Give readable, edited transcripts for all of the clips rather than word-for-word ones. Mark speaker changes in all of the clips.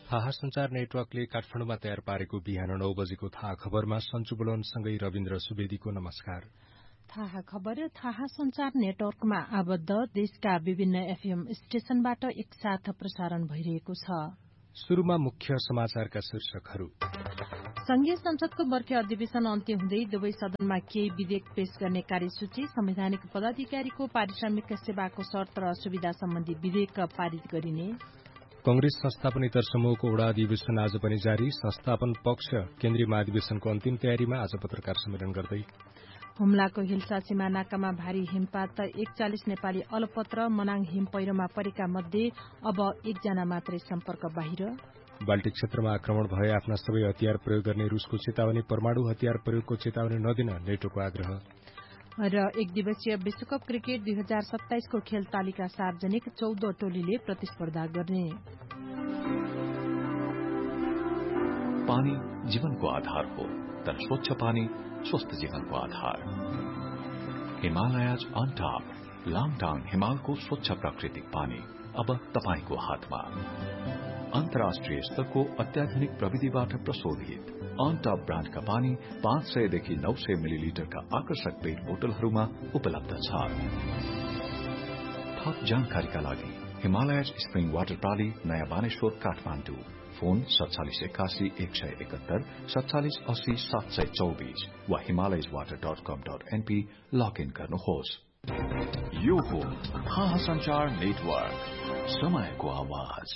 Speaker 1: थाहा संचार नेटवर्कले काठमाडौँमा तयार पारेको बिहान 9 बजेको थाहा खबरमा सञ्चु बुलनसँगै रविन्द्र सुवेदीको नमस्कार।
Speaker 2: थाहा खबर थाहा संचार नेटवर्कमा आबद्ध देशका विभिन्न एफएम स्टेशनबाट एकसाथ प्रसारण भइरहेको छ।
Speaker 1: शुरूमा मुख्य समाचारका शीर्षकहरू।
Speaker 2: संघीय संसदको वर्ष अधिवेशन अन्त्य हुँदै दुवै सदनमा केही विधेयक पेश गर्ने कार्यसूची, संवैधानिक पदाधिकारीको पारिश्रमिक सेवाको शर्त र सुविधा सम्बन्धी विधेयक पारित गरिने।
Speaker 1: कंग्रेस संस्थापन इतर समूहको वडा अधिवेशन आज पनि जारी। संस्थापन पक्ष केन्द्रीय महाधिवेशनको अन्तिम तयारीमा आज पत्रकार सम्मेलन गर्दै।
Speaker 2: हुम्लाको हिल्सा सीमानाकामा भारी हिमपात, 41 नेपाली अलपत्र, मनाङ हिम पहिरोमा परेका मध्ये अब 1 जना मात्रै सम्पर्क बाहिर।
Speaker 1: बाल्टिक क्षेत्रमा आक्रमण भए आफ्ना सबै हतियार प्रयोग गर्ने रूसको चेतावनी, परमाणु हतियार प्रयोगको चेतावनी नदिन नेटोको आग्रह।
Speaker 2: र एक दिवसीय विश्वकप क्रिकेट 2027 को खेल तालिका सार्वजनिक, 14 टोलीले प्रतिस्पर्धा गर्ने।
Speaker 3: पानी जीवनको आधार हो, तर स्वच्छ पानी स्वस्थ जीवनको आधार। हिमालयज अन टप, लाङटाङ हिमालको स्वच्छ प्राकृतिक पानी अब तपाईको हातमा। अन्तर्राष्ट्रिय स्तरको अत्याधुनिक प्रविधिबाट प्रशोधित अन टप ब्रान्डका पानी 500 देखि 900 मिलिलिटरका आकर्षक पेट बोतलहरूमा उपलब्ध छ। थप जानकारीका लागि हिमालयज स्प्रिङ वाटर प्रणाली, नयाँ बानेश्वर, काठमाडौँ। फोन 4781 171 4780 724 वा himalayaswater.com.np लगइन गर्नुहोस्। यो हो थाहा संचार नेटवर्क, समयको आवाज।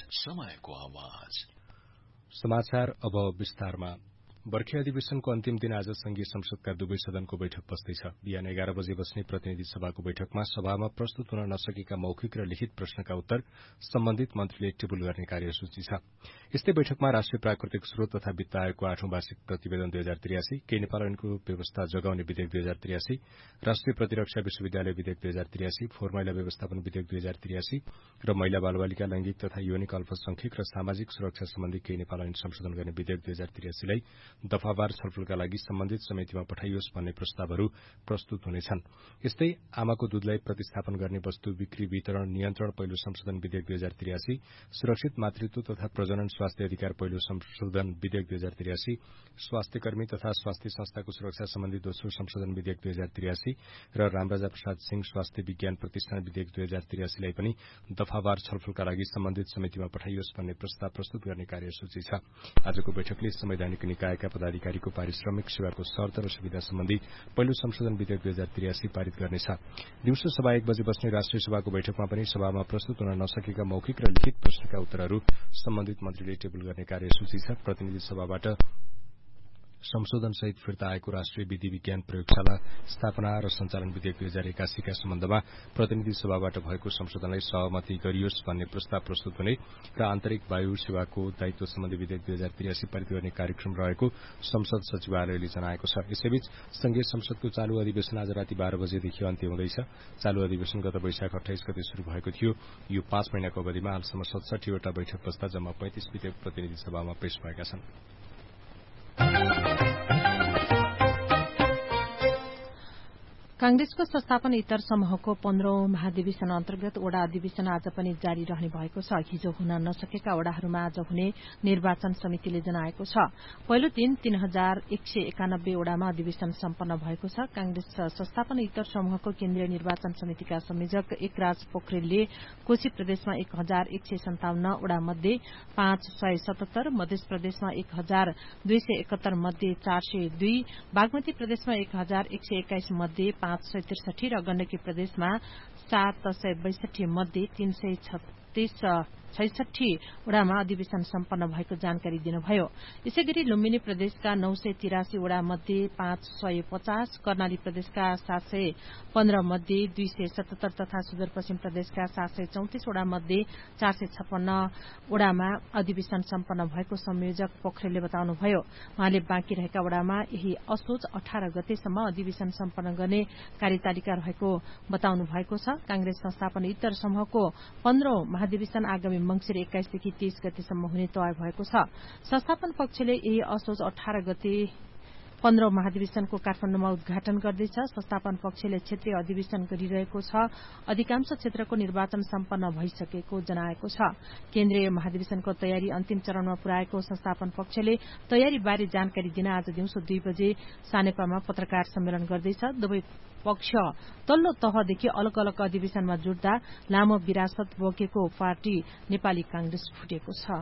Speaker 1: समाचार अब विस्तारमा। वर्षीय अधिवेशनको अन्तिम दिन आज संघीय संसदका दुवै सदनको बैठक बस्दैछ। बिहान 11 बजे बस्ने प्रतिनिधि सभाको बैठकमा सभामा प्रस्तुत हुन नसकेका मौखिक र लिखित प्रश्नका उत्तर सम्बन्धित मन्त्रीले टेबुल गर्ने कार्यसूची छ। यस्तै बैठकमा राष्ट्रिय प्राकृतिक स्रोत तथा वित्त आयोगको 8औं वार्षिक प्रतिवेदन 2083, केही नेपाल ऐनको व्यवस्था जगाउने विधेयक 2083, राष्ट्रिय प्रतिरक्षा विश्वविद्यालय विधेयक 2083, फोहोर मैला व्यवस्थापन विधेयक 2083 र महिला बालबालिका, लैंगिक तथा यौनिक अल्पसंख्यक र सामाजिक सुरक्षा सम्बन्धी केही नेपाल ऐन संशोधन गर्ने विधेयक 2083 लाई दफावार छलफलका लागि सम्बन्धित समितिमा पठाइयोस् भन्ने प्रस्तावहरू प्रस्तुत हुनेछन्। यस्तै आमाको दूधलाई प्रतिस्थापन गर्ने वस्तु बिक्री वितरण नियन्त्रण पहिलो संशोधन विधेयक 2083, सुरक्षित मातृत्व तथा प्रजनन स्वास्थ्य अधिकार पहिलो संशोधन विधेयक 2083, स्वास्थ्य कर्मी तथा स्वास्थ्य संस्थाको सुरक्षा सम्बन्धी दोस्रो संशोधन विधेयक 2083 र रामराजा प्रसाद सिंह स्वास्थ्य विज्ञान प्रतिष्ठान विधेयक 2083 लाई पनि दफावार छलफलका लागि सम्बन्धित समितिमा पठाइयोस् भन्ने प्रस्ताव प्रस्तुत गर्ने कार्यसूची छ। आजको बैठकले संवैधानिक निकायका पदाधिकारीको पारिश्रमिक सेवाको शर्त र सुविधा सम्बन्धी पहिलो संशोधन विधेयक 2083 पारित गर्नेछ। दिउँसो सभा 1 बजे बस्ने राष्ट्रिय सभाको बैठकमा पनि सभामा प्रस्तुत हुन नसकेका मौखिक र लिखित प्रश्नका उत्तरहरू सम्बन्धित मन्त्रीले टेबल गर्ने कार्यसूची छ। प्रतिनिधि सभाबाट संशोधन सहित फिर्ता आएको राष्ट्रिय विधि विज्ञान प्रयोगशाला स्थापना र सञ्चालन विधेयक 2081 का सम्बन्धमा प्रतिनिधि सभाबाट भएको संशोधनलाई सहमति गरियोस् भन्ने प्रस्ताव प्रस्तुत हुने र आन्तरिक वायु सेवाको दायित्व सम्बन्धी विधेयक 2083 पारित गर्ने कार्यक्रम रहेको संसद सचिवालयले जनाएको छ। यसैबीच संघीय संसदको चालू अधिवेशन आज राति 12 बजेदेखि अन्त्य हुँदैछ। चालू अधिवेशन गत वैशाख 28 गते शुरू भएको थियो। यो 5 महिनाको अवधिमा हालसम्म 67 वटा बैठक बस्दा जम्मा 35 विधेयक प्रतिनिधि सभामा पेश भएका छन्।
Speaker 2: कांग्रेसको संस्थापन इतर समूहको 15औं महाधिवेशन अन्तर्गत वडा अधिवेशन आज पनि जारी रहने भएको छ। हिजो हुन नसकेका वडाहरूमा आज हुने निर्वाचन समितिले जनाएको छ। पहिलो दिन 3191 वडामा अधिवेशन सम्पन्न भएको छ। कांग्रेस संस्थापन इतर समूहको केन्द्रीय निर्वाचन समितिका संयोजक एकराज पोखरेलले कोशी प्रदेशमा 1157 वडा मध्ये 577, मध्य प्रदेशमा 1271 मध्ये 402, बागमती प्रदेशमा 1121 मध्ये 563 र गण्डकी प्रदेशमा 762 मध्ये 366 वडामा अधिवेशन सम्पन्न भएको जानकारी दिनुभयो। यसैगरी लुम्बिनी प्रदेशका 983 वडा मध्ये 550, कर्णाली प्रदेशका 715 मध्ये 277 तथा सुदूरपश्चिम प्रदेशका 734 वडा मध्ये 456 वडामा अधिवेशन सम्पन्न भएको संयोजक पोखरेलले बताउनुभयो। उहाँले बाँकी रहेका वडामा यही असोज 18 गतेसम्म अधिवेशन सम्पन्न गर्ने कार्यतालिका रहेको बताउनु भएको छ। कांग्रेस संस्थापन इतर समूहको 15औं महाधिवेशन आगामी मंसिर 21 देखि 23 गतेसम्म हुने तय भएको छ। संस्थापन पक्षले यही असोज 18 गते 15औं महाधिवेशनको काठमाडौँमा उद्घाटन गर्दैछ। संस्थापन पक्षले क्षेत्रीय अधिवेशन गरिरहेको छ। अधिकांश क्षेत्रको निर्वाचन सम्पन्न भइसकेको जनाएको छ। केन्द्रीय महाधिवेशनको तयारी अन्तिम चरणमा पुर्याएको संस्थापन पक्षले तयारीबारे जानकारी दिन आज दिउँसो 2 बजे सानेपामा पत्रकार सम्मेलन गर्दैछ। दुवै पक्ष तल्लो तहदेखि अलग अलग अधिवेशनमा जुट्दा लामो विरासत बोकेको पार्टी नेपाली कांग्रेस फुटेको छ।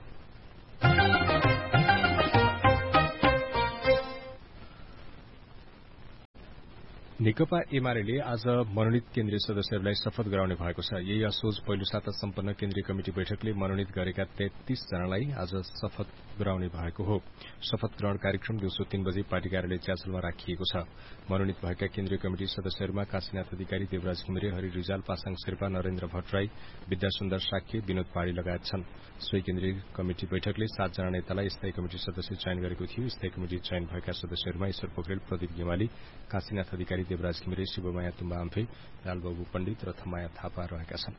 Speaker 1: नेकपा एमाले आज मनोनित केन्द्रीय सदस्यहरूलाई शपथ गराउने भएको छ। यही असोज पहिलो साता सम्पन्न केन्द्रीय कमिटी बैठकले मनोनित गरेका 33 जनालाई आज शपथ गराउने भएको हो। शपथ ग्रहण कार्यक्रम दिउँसो 3 बजे पार्टी कार्यालय च्यासलमा राखिएको छ। मनोनित भएका केन्द्रीय कमिटी सदस्यहरूमा काशीनाथ अधिकारी, देवराज घिमिरे, हरि रिजाल, पासाङ शेर्पा, नरेन्द्र भट्टराई, विद्यासुन्दर साक्य, विनोद पहाडी लगायत छन्। सोही केन्द्रीय कमिटी बैठकले 7 जना नेतालाई स्थायी कमिटी सदस्य चयन गरेको थियो। स्थायी कमिटी चयन भएका सदस्यहरूमा ईश्वर पोखरेल, प्रदीप गेवाली, काशीनाथ अधिकारी, देवराज घिमिरे, शिवमाया तुम्बा आम्फे, लालबाबु पण्डित र थमाया थापा रहेका छन्।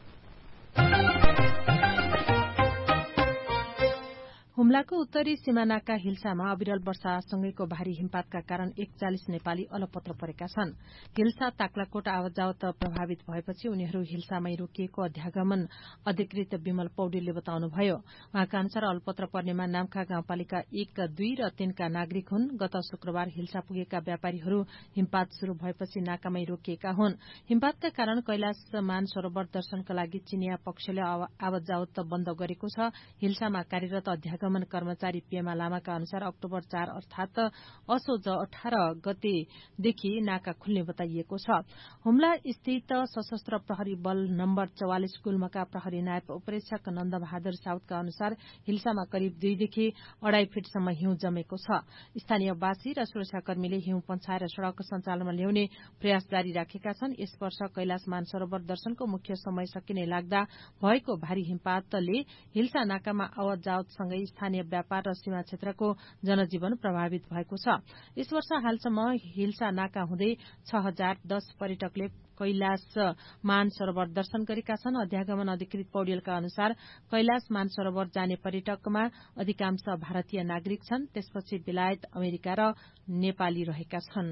Speaker 2: हुम्लाको उत्तरी सिमानाका हिल्सामा अविरल वर्षासँगैको भारी हिमपातका कारण 41 नेपाली अलपत्र परेका छन्। हिल्सा ताक्लाकोट आवत-जावत प्रभावित भएपछि उनीहरू हिल्सामै रोकिएको अध्यागमन अधिकृत विमल पौडेलले बताउनुभयो। उहाँका अनुसार अलपत्र पर्नेमा नाम्खा गाउँपालिका 1, 2 र 3 का नागरिक हुन्। गत शुक्रबार हिल्सा पुगेका व्यापारीहरू हिमपात शुरू भएपछि नाकामै रोकिएका हुन्। हिमपातका कारण कैलाश मानसरोवर दर्शनका लागि चिनिया पक्षले आवत-जावत बन्द गरेको छ। हिल्सामा कार्यरत अध्यागमन कर्मचारी पेमा लामाका अनुसार अक्टोबर 4 अर्थात असोज 18 गतेदेखि नाका खुल्ने बताइएको छ। हुम्ला स्थित सशस्त्र प्रहरी बल नम्बर 44 गुल्मका प्रहरी नायब उपरीक्षक नन्द बहादुर साउदका अनुसार हिल्सामा करिब 2 देखि 2.5 फिटसम्म हिउँ जमेको छ। स्थानीयवासी र सुरक्षाकर्मीले हिउँ पन्छाएर सड़क सञ्चालनमा ल्याउने प्रयास जारी राखेका छन्। यस वर्ष कैलाश मानसरोवर दर्शनको मुख्य समय सकिने लाग्दा भएको भारी हिमपातले हिल्सा नाकामा आवत-जावतसँगै स्थानीय व्यापार र सीमा क्षेत्रको जनजीवन प्रभावित भएको छ। यस वर्ष हालसम्म हिल्सा नाका हुँदै 6010 पर्यटकले कैलाश मानसरोवर दर्शन गरेका छन्। अध्यागमन अधिकृत पौडेलका अनुसार कैलाश मानसरोवर जाने पर्यटकमा अधिकांश भारतीय नागरिक छन्। त्यसपछि बेलायत, अमेरिका र नेपाली रहेका छन्।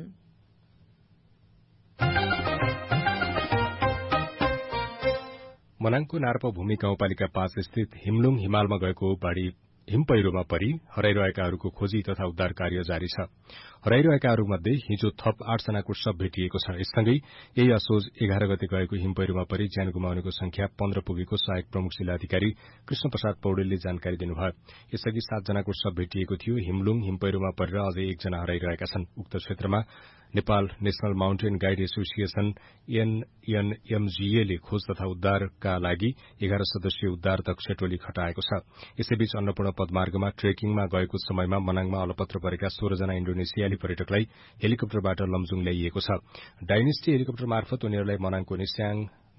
Speaker 1: मनाङको नार्प भूमि गाउँपालिका 5 स्थित हिमलुङ हिमालमा गएको बाढ़ी हिम पहिरोमा परि हराइरहेकाहरूको खोजी तथा उद्धार कार्य जारी छ। हराइरहेकाहरूमध्ये हिजो थप 8 जनाको शव भेटिएको छ। यससँगै यही असोज 11 गते गएको हिम पहिरोमा परि ज्यान गुमाउनेको संख्या 15 पुगेको सहायक प्रमुख जिल्लाधिकारी कृष्ण प्रसाद पौडेलले जानकारी दिनुभयो। यसअघि 7 जनाको शव भेटिएको थियो। हिमलुङ हिम पहिरोमा परेर अझै 1 जना हराइरहेका छन्। उक्त क्षेत्रमा Nepal national mountain guide association एनएनएमजीए ले खोज तथा उद्धारका लागि 11 सदस्यीय उद्धार दक्ष टोली खटाएको छ। यसैबीच अन्नपूर्ण पदमार्गमा ट्रेकिङमा गएको समयमा मनाङमा अलपत्र परेका 16 जना इण्डोनेसियाली पर्यटकलाई हेलिकप्टरबाट लमजुङ ल्याइएको छ। डाइनेस्टी हेलिकप्टर मार्फत उनीहरूलाई मनाङको निस्याङ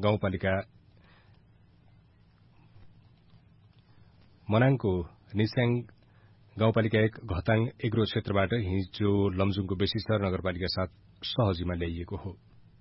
Speaker 1: गाउँपालिका 1 घताङ एग्रो क्षेत्रबाट हिजो लमजुङको बेसीसर नगरपालिका 7 सहजीमा ल्याइएको हो।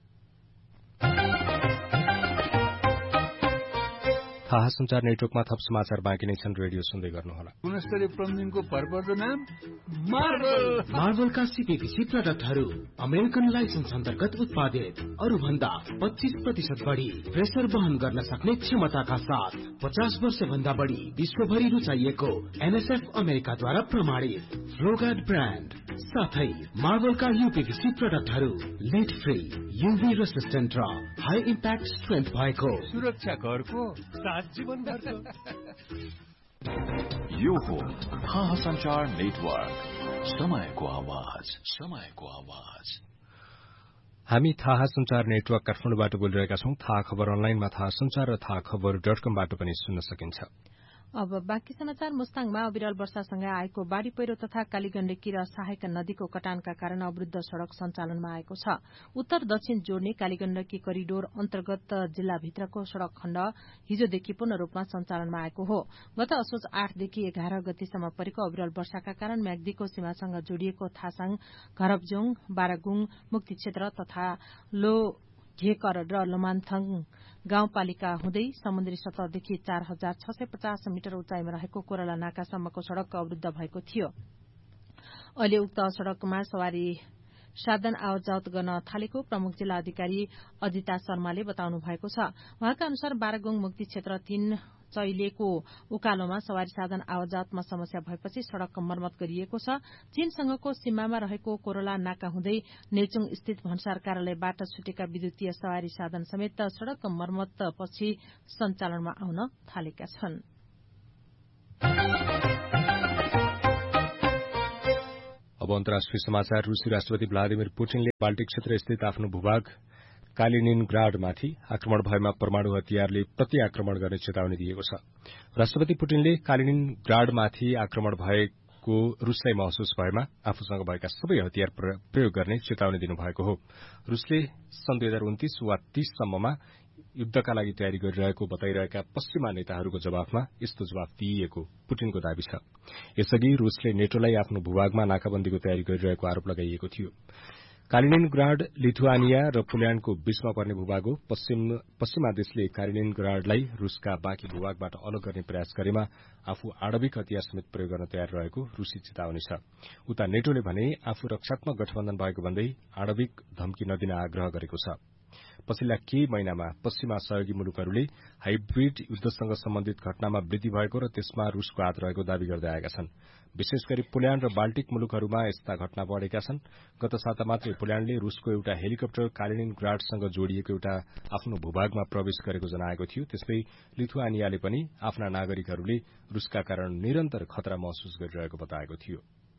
Speaker 1: थाहा संचार नेटवर्कमा थप समाचार बाँकी नै छन्। रेडियो सुन्दै गर्नुहोला।
Speaker 4: गुणस्तरीय प्लम्बिङको भरपर्दो नाम मार्बल।
Speaker 5: मार्बलका सीपीवीसी प्रडक्टहरू अमेरिकन लाइसेन्स अन्तर्गत उत्पादित, अरू भन्दा 25% बढी प्रेसर वहन गर्न सक्ने क्षमताका साथ 50 वर्ष भन्दा बढी विश्वभरि रुचाइएको एनएसएफ अमेरिकाद्वारा प्रमाणित फ्लोगार्ड ब्रान्ड साथै मार्बलका यूपीवीसी प्रडक्टहरू लिड फ्री, यूभी रेसिस्टेन्ट र हाई इम्प्याक्ट स्ट्रेन्थ भएको
Speaker 4: सुरक्षा घरको साथ जीवनभरको।
Speaker 3: यो हो थाहा संचार नेटवर्क, समयको आवाज, समयको आवाज।
Speaker 1: हामी थाहा संचार नेटवर्क काठमाडौँबाट बोलिरहेका छौं। थाहा खबर अनलाइनमा थाहा संचार र थाहा खबर .com बाट पनि सुन्न सकिन्छ।
Speaker 2: अब बाँकी समाचार। मुस्ताङमा अविरल वर्षासँगै आएको बाढ़ी पहिरो तथा कालीगण्डकी र सहायक नदीको कटानका कारण अवरूद्ध सड़क सञ्चालनमा आएको छ। उत्तर दक्षिण जोड्ने कालीगण्डकी करिडोर अन्तर्गत जिल्लाभित्रको सड़क खण्ड हिजोदेखि पूर्ण रूपमा सञ्चालनमा आएको हो। गत असोज 8 देखि 11 गतिसम्म परेको अविरल वर्षाका कारण म्याग्दीको सीमासँग जोडिएको थासाङ, घरबजोङ, बारागुङ, मुक्ति क्षेत्र तथा लोघेकर र लमान्थङ गाउँपालिका हुँदै समुद्री सतहदेखि 4650 मिटर उचाइमा रहेको कोरला नाकासम्मको सड़क अवरूद्ध भएको थियो। अहिले उक्त सड़कमा सवारी साधन आवत गर्न थालेको प्रमुख जिल्ला अधिकारी अजिता शर्माले बताउनु भएको छ। उहाँका अनुसार बारागुङ मुक्ति क्षेत्र 3 चैलेको उकालोमा सवारी साधन आवतजावतमा समस्या भएपछि सड़क मर्मत गरिएको छ। चीनसँगको सीमामा रहेको कोरोला नाका हुँदै नेचुङ स्थित भन्सार कार्यालयबाट छुटेका विद्युतीय सवारी साधन समेत सड़क मर्मतपछि सञ्चालनमा आउन थालेका छन्।
Speaker 1: अब अन्तर्राष्ट्रिय समाचार। रूसी राष्ट्रपति भ्लादिमिर पुटिनले बाल्टिक क्षेत्र स्थित आफ्नो भूभाग कालिनिनग्राडमाथि आक्रमण भएमा परमाणु हतियारले प्रति-आक्रमण गर्ने चेतावनी दिएको छ। राष्ट्रपति पुटिनले कालिनिनग्राडमाथि आक्रमण भएको रूसलाई महसुस भएमा आफूसँग भएका सबै हतियार प्रयोग गर्ने चेतावनी दिनुभएको हो। रूसले सन् 2029 वा 30 सम्ममा युद्धका लागि तयारी गरिरहेको बताइरहेका पश्चिमा नेताहरूको जवाफमा यस्तो जवाफ दिइएको पुटिनको दावी छ। यसअघि रूसले नेटोलाई आफ्नो भूभागमा नाकाबन्दीको तयारी गरिरहेको आरोप लगाइएको थियो। कालिनिनग्राड लिथुआनिया र पोल्याण्डको बीचमा पर्ने भूभाग हो। पश्चिमा देशले कालिनिनग्राडलाई रूसका बाँकी भूभागबाट अलग गर्ने प्रयास गरेमा आफू आणविक हतियार समेत प्रयोग गर्न तयार रहेको रूसी चेतावनी छ। उता नेटोले भने आफू रक्षात्मक गठबन्धन भएको भन्दै आणविक धम्की नदिन आग्रह गरेको छ। पछिल्ला केही महिनामा पश्चिमा सहयोगी मुलुकहरूले हाइब्रिड युद्धसँग सम्बन्धित घटनामा वृद्धि भएको र त्यसमा रूसको हात रहेको दावी गर्दै आएका छन्। विशेष गरी पोल्याण्ड र बाल्टिक मुलुकहरूमा यस्ता घटना बढ़ेका छन्। गत साता मात्रै पोल्याण्डले रूसको एउटा हेलिकप्टर कालिनिनग्राडसँग जोडिएको एउटा आफ्नो भूभागमा प्रवेश गरेको जनाएको थियो। त्यस्तै लिथुआनियाले पनि आफ्ना नागरिकहरूले रूसका कारण निरन्तर खतरा महसुस गरिरहेको बताएको थियो।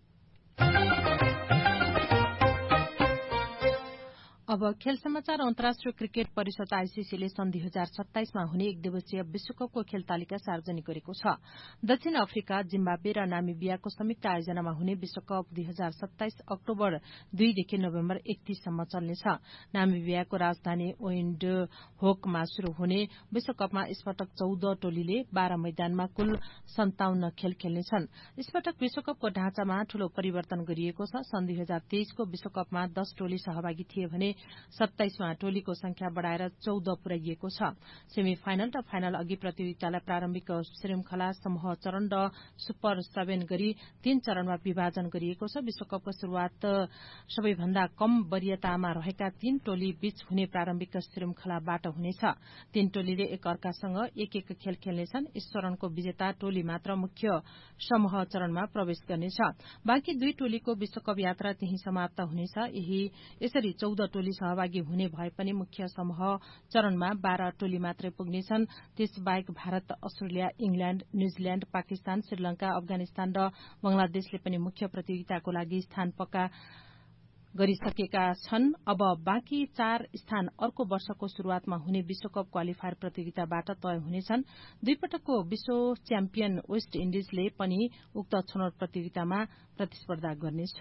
Speaker 2: अब खेल समाचार। अन्तर्राष्ट्रिय क्रिकेट परिषद आईसीसीले सन् 2027 मा हुने एकदिवसीय विश्वकपको खेल तालिका सार्वजनिक गरेको छ। दक्षिण अफ्रिका, जिम्बाब्वे र नामिबियाको संयुक्त आयोजनामा हुने विश्वकप 2027 अक्टोबर 2 देखि नोभेम्बर 31 सम्म चल्नेछ। नामिबियाको राजधानी विन्डहोकमा शुरू हुने विश्वकपमा यसपटक 14 टोलीले 12 मैदानमा कुल 57 खेल खेल्नेछन्। यसपटक विश्वकपको ढाँचामा ठूलो परिवर्तन गरिएको छ। सन् 2023 को विश्वकपमा 10 टोली सहभागी थिए भने 27 मा टोलीको संख्या बढ़ाएर 14 पुर्याइएको छ। सेमी फाइनल र फाइनल अघि प्रतियोगितालाई प्रारम्भिक श्रृंखला, समूह चरण र सुपर 7 गरी 3 चरणमा विभाजन गरिएको छ। विश्वकपको शुरूआत सबैभन्दा कम वरीयतामा रहेका 3 टोली बीच हुने प्रारम्भिक श्रृंखलाबाट हुनेछ। 3 टोलीले एक अर्कासँग एक खेल खेल्नेछन्। यस चरणको विजेता टोली मात्र मुख्य समूह चरणमा प्रवेश गर्नेछ। बाँकी 2 टोलीको विश्वकप यात्रा त्यही समाप्त हुनेछ। यसरी 14 टोली सहभागी हुने भए पनि मुख्य समूह चरणमा 12 टोली मात्रै पुग्नेछन्। त्यसबाहेक Bharat, Australia, England, New Zealand, Pakistan, Sri Lanka, Afghanistan र बंगलादेशले पनि मुख्य प्रतियोगिताको लागि स्थान पक्का गरिसकेका छन्। अब बाँकी 4 स्थान अर्को वर्षको शुरूआतमा हुने विश्वकप क्वालिफायर प्रतियोगिताबाट तय हुनेछन्। 2 पटकको विश्व च्याम्पियन वेस्ट इण्डिजले पनि उक्त छनौट प्रतियोगितामा प्रतिस्पर्धा गर्नेछ।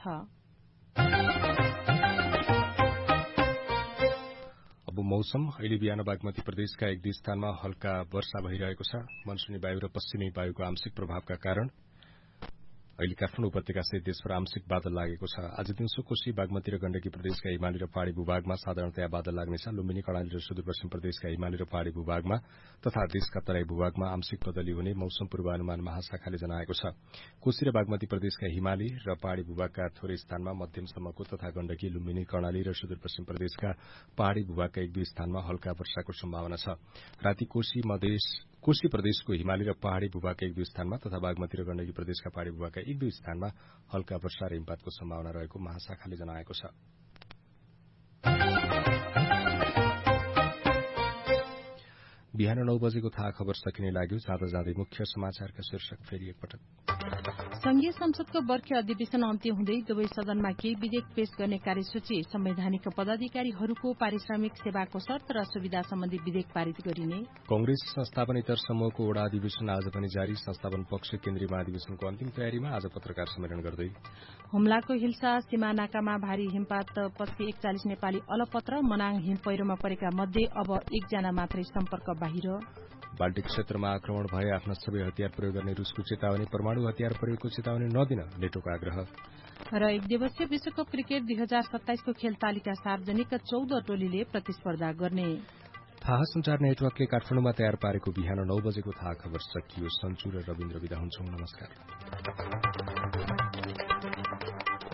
Speaker 1: अब मौसम। अहिले बिहान बागमती प्रदेशका एक दुई स्थानमा हल्का वर्षा भइरहेको छ। मनसुनी वायु र पश्चिमी वायुको आंशिक प्रभावका कारण अहिले काठमाडौँ उपत्यका सहित देशभर आंशिक बादल लागेको छ। आज दिउँसो कोशी, बागमती र गण्डकी प्रदेशका हिमाली र पहाड़ी भूभागमा साधारणतया बादल लाग्नेछ। लुम्बिनी, कर्णाली र सुदूरपश्चिम प्रदेशका हिमाली र पहाड़ी भूभागमा तथा देशका तराई भूभागमा आंशिक बदली हुने मौसम पूर्वानुमान महाशाखाले जनाएको छ। कोशी र बागमती प्रदेशका हिमाली र पहाड़ी भूभागका थोरै स्थानमा मध्यमसम्मको तथा गण्डकी, लुम्बिनी, कर्णाली र सुदूरपश्चिम प्रदेशका पहाड़ी भूभागका एक दुई स्थानमा हल्का वर्षाको सम्भावना छ। राति कोशी प्रदेशको हिमाली र पहाड़ी भूभागका एक दुई स्थानमा तथा बागमती र गण्डकी प्रदेशका पहाड़ी भूभागका एक दुई स्थानमा हल्का वर्षा र हिमपातको सम्भावना रहेको महाशाखाले जनाएको छ। बिहान 9 बजेको थाहा खबर सकिने लाग्यो। जाँदा जाँदै मुख्य समाचारका शीर्षक फेरि एकपटक।
Speaker 2: संघीय संसदको वर्षीय अधिवेशन अन्त्य हुँदै दुवै सदनमा केही विधेयक पेश गर्ने कार्यसूची, संवैधानिक पदाधिकारीहरूको पारिश्रमिक सेवाको शर्त र सुविधा सम्बन्धी विधेयक पारित गरिने।
Speaker 1: कंग्रेस संस्थापनेतर समूहको वडा अधिवेशन आज पनि जारी। संस्थापन पक्ष केन्द्रीय महाधिवेशनको अन्तिम तयारीमा आज पत्रकार सम्मेलन गर्दै।
Speaker 2: हुम्लाको हिल्सा सीमानाकामा भारी हिमपातपछि 41 नेपाली अलपत्र। मनाङ हिम पहिरोमा परेका मध्ये अब 1 जना मात्रै सम्पर्क बाहिर।
Speaker 1: बाल्टिक क्षेत्रमा आक्रमण भए आफ्ना सबै हतियार प्रयोग गर्ने रूसको चेतावनी। परमाणु हतियार प्रयोगको चेतावनी नदिन नेटोको आग्रह।
Speaker 2: र एक दिवसीय विश्वकप क्रिकेट 2027 को खेल तालिका सार्वजनिक, 14 टोलीले प्रतिस्पर्धा गर्ने।
Speaker 1: थाहा संचार नेटवर्कले काठमाडौँमा तयार पारेको बिहान 9 बजेको थाहा खबर सकियो। सन्चु र रविन्द्र विदा हुन्छौं। नमस्कार।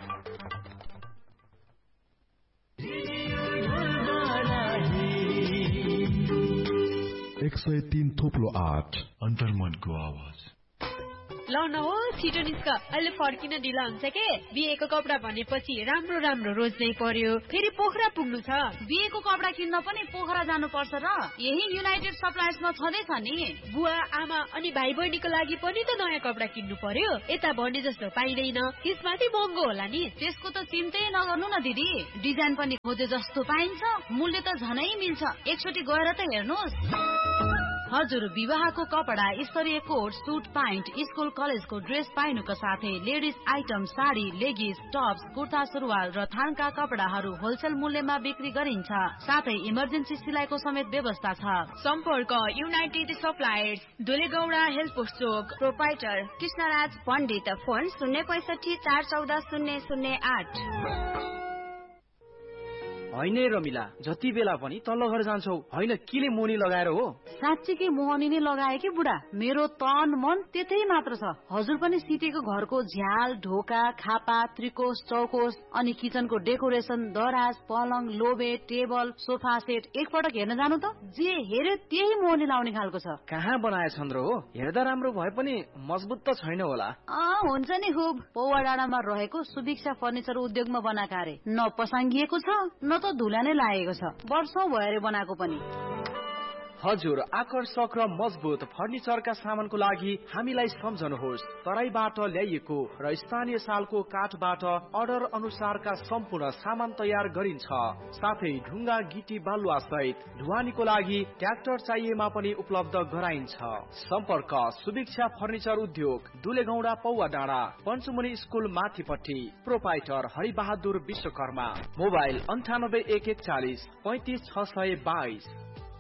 Speaker 6: 103.8
Speaker 3: अन्तर्मनको आवाज।
Speaker 7: ल न हो छिटो निस्क, अहिले फर्किन ढिला हुन्छ के। बिहेको कपडा भनेपछि राम्रो राम्रो रोज्नै पर्यो, फेरि पोखरा पुग्नु छ।
Speaker 8: बिहेको कपडा किन्न पनि पोखरा जानु पर्छ र? यही युनाइटेड सप्लायर्समा छँदैछ नि।
Speaker 7: बुवा आमा अनि भाइ बहिनीको लागि पनि त नयाँ कपडा किन्नु पर्यो। यता भने जस्तो पाइँदैन, त्यसमाथि महँगो होला नि।
Speaker 8: त्यसको त चिन्तै नगर्नु न दिदी, डिजाइन पनि खोजे जस्तो पाइन्छ, मूल्य त झनै मिल्छ। एकचोटि गएर त हेर्नुहोस्। हजुर, विवाहको कपडा, स्तरीय कोट, सुट प्यान्ट, स्कुल कलेजको ड्रेस पाइनुको साथै ladies item, sari, लेगिस, Tops, kurta सुरुवाल र थानका कपडाहरू होलसेल मूल्यमा बिक्री गरिन्छ। साथै इमर्जेन्सी सिलाइको समेत व्यवस्था छ।
Speaker 7: सम्पर्क युनाइटेड सप्लायर्स, दुलेगौडा हेल्थ पोस्ट चोक,
Speaker 9: प्रोपाइटर कृष्णराज पण्डित, फोन 065 414 008।
Speaker 10: होइन रमिला, जति बेला पनि तल्लो घर जान्छौ, होइन किले मोनी लगाएर हो?
Speaker 8: साँच्चीकै मोहनी नै लगाए कि बुढा, मेरो तन मन त्यतै मात्र छ। हजुर पनि सिटीको घरको झ्याल, ढोका, खापा, त्रिकोश, चौकोश अनि किचनको डेकोरेसन, दराज, पलङ, लोबे, टेबल, सोफा सेट एकपटक हेर्न जानु त। जे हेरे त्यही मोहनी लाउने खालको छ।
Speaker 10: कहाँ बनाएछन् र हो? हेर्दा राम्रो भए पनि मजबुत त छैन होला।
Speaker 8: हुन्छ नि खुब। पौवा डाँडामा रहेको सुभिक्षा फर्निचर उद्योगमा बनाएका अरे। न पसाङ्गिएको छ न त धुला नै लागेको छ। वर्षौं भएर बनाएको पनि।
Speaker 10: हजुर, आकर्षक र मजबुत फर्निचरका सामानको लागि हामीलाई सम्झनुहोस्। तराईबाट ल्याइएको र स्थानीय सालको काठबाट अर्डर अनुसारका सम्पूर्ण सामान तयार गरिन्छ। साथै ढुङ्गा, गिटी, बालुवा सहित ढुवानीको लागि ट्र्याक्टर चाहिएमा पनि उपलब्ध गराइन्छ। सम्पर्क सुभिक्षा फर्निचर उद्योग, दुलेगौडा, पौवा डाँडा, पञ्चमुनि स्कुल माथिपट्टि। प्रोपाइटर हरिबहादुर विश्वकर्मा। मोबाइल 98 141 35 622।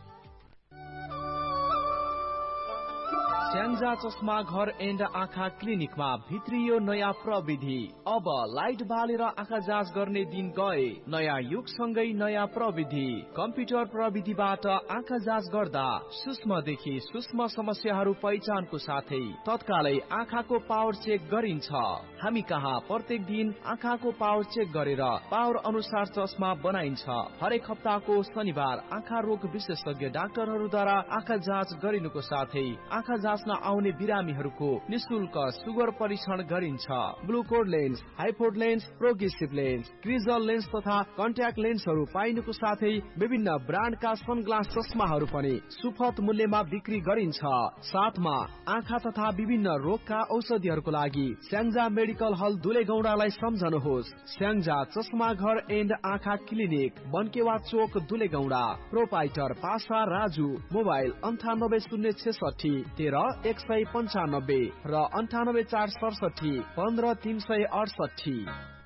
Speaker 10: स्याङ्जा चस्मा घर एन्ड आँखा क्लिनिकमा भित्रियो नयाँ प्रविधि। अब लाइट बालेर आँखा जाँच गर्ने दिन गए। नयाँ युगसँगै नयाँ प्रविधि। कम्प्युटर प्रविधिबाट आँखा जाँच गर्दा सूक्ष्मदेखि सूक्ष्म समस्याहरू पहिचानको साथै तत्कालै आँखाको पावर चेक गरिन्छ। हामी कहाँ प्रत्येक दिन आँखाको पावर चेक गरेर पावर अनुसार चस्मा बनाइन्छ। हरेक हप्ताको शनिबार आँखा रोग विशेषज्ञ डाक्टरहरूद्वारा आँखा जाँच गरिनुको साथै आँखा जाँच्न आउने बिरामीहरूको निशुल्क सुगर परीक्षण गरिन्छ। ग्लुकोड lens, हाइपोड lens, progressive lens, क्रिजल lens तथा कन्ट्याक्ट लेन्सहरू पाइनुको साथै विभिन्न ब्रान्डका सनग्लास चस्माहरू पनि सुपथ मूल्यमा बिक्री गरिन्छ। साथमा आँखा तथा विभिन्न रोगका औषधिहरूको लागि स्याङ्जा मेडिकल हल दुलेगौडालाई सम्झनुहोस्। स्याङ्जा चस्मा घर एन्ड आँखा क्लिनिक, बनकेवा चोक, दुलेगौडा। प्रोपाइटर पासा राजु। मोबाइल 98 066 13 195 र 98 467 15 368।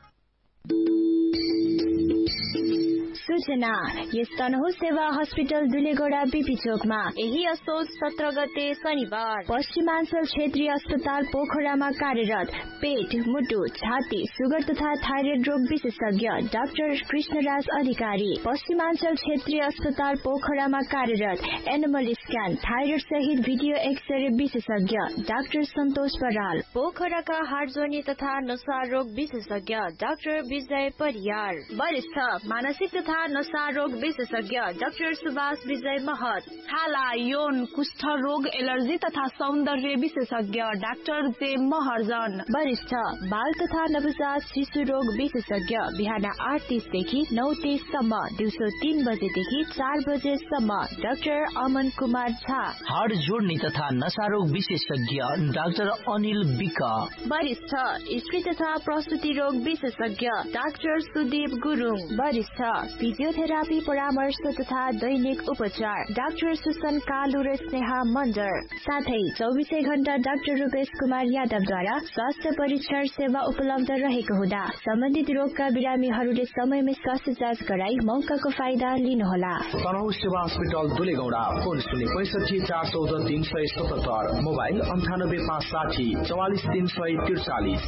Speaker 11: सूचना, यस तनहु सेवा हस्पिटल दुलेगौडा बीपी चोकमा
Speaker 9: यही असोज 17 गते शनिबार
Speaker 11: पश्चिमाञ्चल क्षेत्रीय अस्पताल पोखरामा कार्यरत पेट, मुटु, छाती, सुगर तथा थाइरोइड रोग विशेषज्ञ डाक्टर कृष्णराज अधिकारी। पश्चिमाञ्चल क्षेत्रीय अस्पताल पोखरामा कार्यरत एनिमल स्क्यान, थाइरोइड सहित भिडियो एक्सरे विशेषज्ञ डाक्टर सन्तोष बराल।
Speaker 9: पोखराका हार्ट जोर्नी तथा नसा रोग विशेषज्ञ डाक्टर विजय परियार।
Speaker 11: वरिष्ठ मानसिक तथा नशा रोग विशेषज्ञ डाक्टर सुभाष विजय महत।
Speaker 8: छाला, यौन, कुष्ठ रोग, एलर्जी तथा सौन्दर्य विशेषज्ञ डाक्टर जे महर्जन।
Speaker 11: वरिष्ठ बाल तथा नवजात शिशु रोग विशेषज्ञ बिहान 8:30 देखि 9:30 सम्म, दिउँसो 3 बजेदेखि 4 बजेसम्म डाक्टर अमन कुमार झा।
Speaker 12: हार्ट जोड्ने तथा नशा रोग विशेषज्ञ डाक्टर अनिल विक।
Speaker 11: वरिष्ठ स्त्री तथा प्रसुति रोग विशेषज्ञ डाक्टर सुदीप गुरुङ। वरिष्ठ फिजियोथेरापी परामर्श तथा दैनिक उपचार डाक्टर सुसन कालु र स्नेहा मण्डर। साथै 24 घण्टा डाक्टर रूपेश कुमार यादवद्वारा स्वास्थ्य परीक्षण सेवा उपलब्ध रहेको हुँदा सम्बन्धित रोगका बिरामीहरूले समयमै स्वास्थ्य जाँच गराई मौकाको फाइदा लिनुहोला।
Speaker 13: तनहु सेवा हस्पिटल दुलेगौडा। फोन 065 414 377। मोबाइल 98 560 44 343।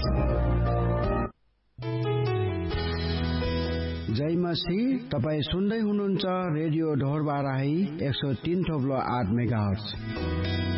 Speaker 14: जय मसी, तपाईँ सुन्दै हुनुहुन्छ रेडियो ढोरबाराही 103.8 मेगाहर्ज।